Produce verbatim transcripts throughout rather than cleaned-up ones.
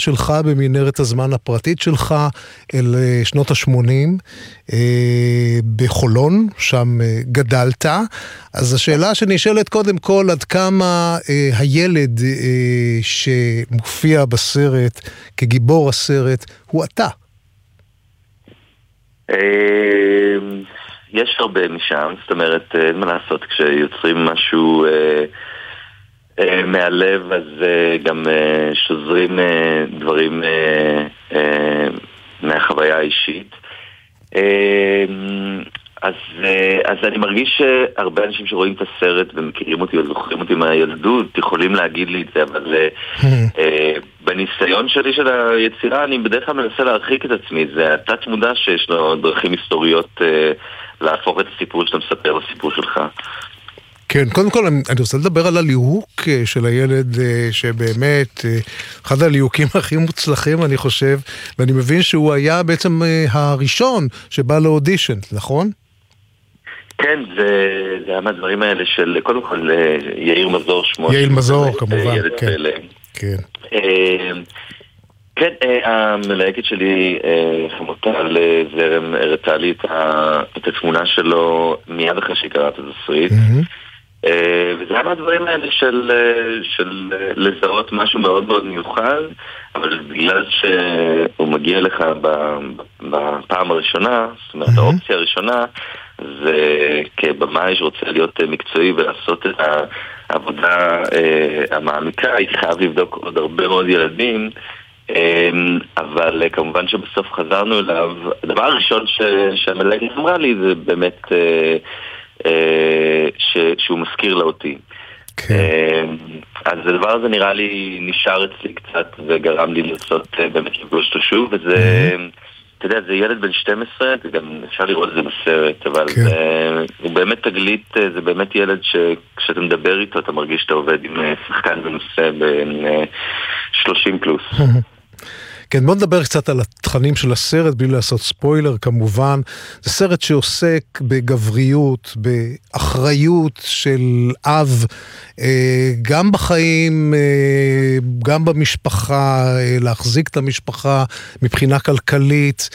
שלך במנהרת הזמן הפרטית שלך אל שנות ה-שמונים בחולון, שם גדלת. אז השאלה שנשאלת קודם כל, עד כמה הילד שמופיע בסרט כגיבור הסרט הוא אתה? יש הרבה משם, זאת אומרת, אין מה לעשות, כשיוצרים משהו אה, אה, מהלב, אז אה, גם אה, שוזרים אה, דברים אה, אה, מהחוויה האישית. אה, אז, אה, אז אני מרגיש שהרבה אנשים שרואים את הסרט ומכירים אותי וזוכרים אותי מהילדות, יכולים להגיד לי את זה, אבל אה, אה, בניסיון שלי של היצירה, אני בדרך כלל מנסה להרחיק את עצמי. זה התת מודע שיש לו דרכים היסטוריות אה, להפוך את הסיפור שאתה מספר לסיפור שלך. כן, קודם כל אני רוצה לדבר על הליהוק של הילד, שבאמת אחד הליהוקים הכי מוצלחים אני חושב, ואני מבין שהוא היה בעצם הראשון שבא לאודישן, נכון? כן, זה, זה היה מהדברים האלה של, קודם כל יאיר מזור שמו. יאיר מזור כמובן, כן. כן. כן, המלהקת שלי, חמוטל זרם, הראתה לי את התמונה שלו מיד אחרי שהיא קראת את הסרט. וזה היה מהדברים האלה של, של לזהות משהו מאוד מאוד מיוחד, אבל בגלל שהוא מגיע לך בפעם הראשונה, זאת אומרת האופציה הראשונה, זה כבמאי שרוצה להיות מקצועי ולעשות את העבודה המעמיקה, הייתי חייב לבדוק עוד הרבה מאוד ילדים, אבל כמובן שבסוף חזרנו אליו. הדבר הראשון שהמלהקת אמרה לי זה באמת שהוא מזכיר לה אותי. אז הדבר הזה נראה לי נשאר אצלי קצת וגרם לי לרצות באמת לפגוש אותו שוב, וזה, אתה יודע, זה ילד בן שתים עשרה, וגם אפשר לראות את זה בסרט, אבל הוא באמת תגלית, זה באמת ילד שכשאתה מדבר איתו אתה מרגיש שאתה עובד עם שחקן ונושא בין שלושים פלוס. כן, בוא נדבר קצת על התכנים של הסרט, בלי לעשות ספוילר כמובן. זה סרט שעוסק בגבריות, באחריות של אב, גם בחיים, גם במשפחה, להחזיק את המשפחה מבחינה כלכלית,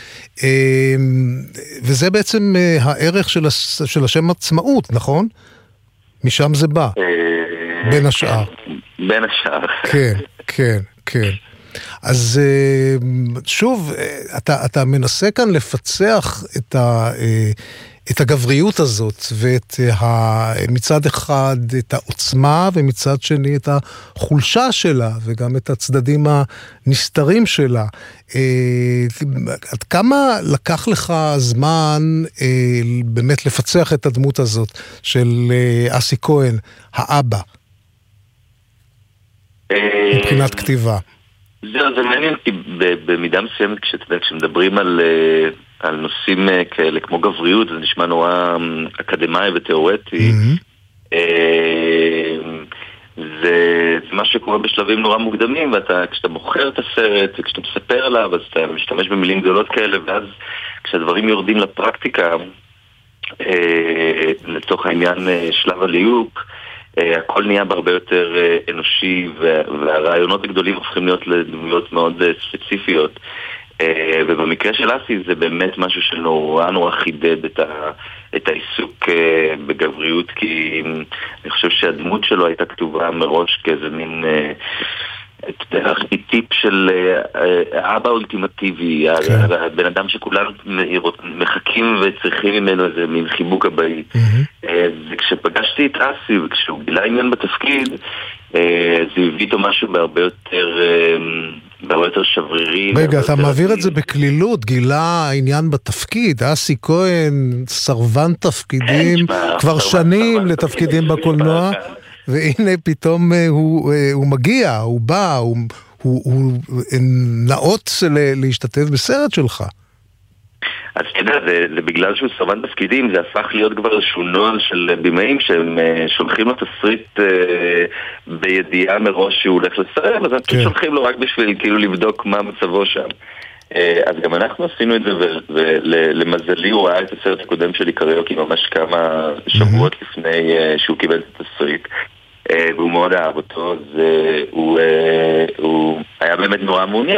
וזה בעצם הערך של, הש... של השם עצמאות, נכון? משם זה בא, בין השאר. בין השאר. כן, כן, כן. אז שוב, אתה, אתה מנסה כאן לפצח את, ה, את הגבריות הזאת, ואת ה, מצד אחד את העוצמה, ומצד שני את החולשה שלה, וגם את הצדדים הנסתרים שלה. עד כמה לקח לך זמן באמת לפצח את הדמות הזאת של אסי כהן, האבא, מבחינת כתיבה? זה, זה מעניין, כי במידה מסוימת כשמדברים על, על נושאים כאלה כמו גבריות, זה נשמע נורא אקדמי ותיאורטי. Mm-hmm. זה, זה מה שקורה בשלבים נורא מוקדמים, וכשאתה בוחר את הסרט וכשאתה מספר עליו, אז אתה משתמש במילים גדולות כאלה, ואז כשהדברים יורדים לפרקטיקה, לצורך העניין שלב הליהוק, הכל נהיה בהרבה יותר אנושי, והרעיונות הגדולים הופכים להיות לדמויות מאוד ספציפיות. ובמקרה של אסי זה באמת משהו שנורא נורא חידד את, ה, את העיסוק בגבריות, כי אני חושב שהדמות שלו הייתה כתובה מראש כאיזה מין ארכיטיפ של האבא האולטימטיבי, הבן אדם שכולנו מחכים וצריכים ממנו איזה מין חיבוק הבאי. וכשפגשתי את אסי וכשהוא גילה עניין בתפקיד, זה הביא איתו משהו בהרבה יותר בהרבה יותר שברירי. רגע, אתה מעביר את זה בכלילות, גילה עניין בתפקיד, אסי כהן סרבן תפקידים כבר שנים לתפקידים בקולנוע, והנה פתאום הוא, הוא מגיע, הוא בא, הוא, הוא, הוא נאות להשתתף בסרט שלך. אז תדע, זה, זה בגלל שהוא סרבן תפקידים, זה הפך להיות כבר איזשהו נוהל של בימאים שהם שולחים לו תסריט אה, בידיעה מראש שהוא הולך לסרט, אז כן. שולחים לו רק בשביל כאילו לבדוק מה מצבו שם. אה, אז גם אנחנו עשינו את זה, ולמזלי הוא ראה את הסרט הקודם שלי קריוקי ממש כמה שבועות mm-hmm. לפני אה, שהוא קיבל את התסריט. והוא מאוד אהב אותו, אז הוא, הוא היה באמת נורא מעוניין.